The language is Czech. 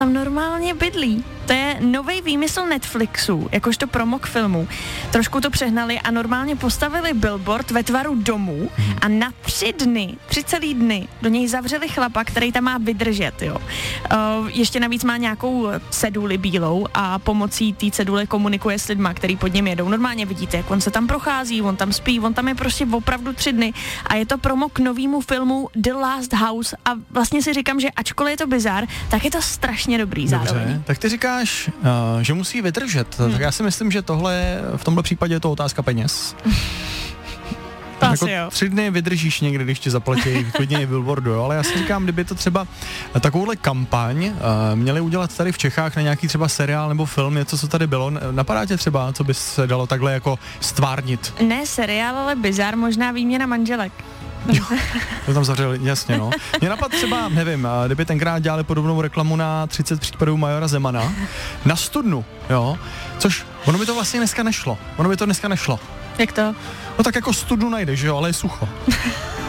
tam normálně bydlí. To je nový výmysl Netflixu, jakožto promo k filmu. Trošku to přehnali a normálně postavili billboard ve tvaru domu a na 3 celý dny do něj zavřeli chlapa, který tam má vydržet, jo. Ještě navíc má nějakou ceduli bílou a pomocí té cedule komunikuje s lidma, který pod ním jedou. Normálně vidíte, jak on se tam prochází, on tam spí, on tam je prostě opravdu 3 dny a je to promo k novému filmu The Last House a vlastně si říkám, že ačkoliv je to bizár, tak je to strašně dobrý zároveň. Dobře, tak ty říkáš, že musí vydržet. Tak já si myslím, že tohle v tomhle případě je to otázka peněz. To jako asi jo. 3 dny vydržíš někdy, když ti zaplatí klidně i billboardu, jo? Ale já si říkám, kdyby to třeba takovouhle kampaň měli udělat tady v Čechách na nějaký třeba seriál nebo film, něco, co tady bylo, napadá tě třeba, co by se dalo takhle jako stvárnit? Ne seriál, ale bizár, možná výměna manželek. Jo, to tam zavřeli, jasně, no. Mě napadl třeba, nevím, kdyby tenkrát dělali podobnou reklamu na 30 případů majora Zemana, na Studnu, jo, což ono by to vlastně dneska nešlo. Jak to? No tak jako studnu najdeš, jo, ale je sucho.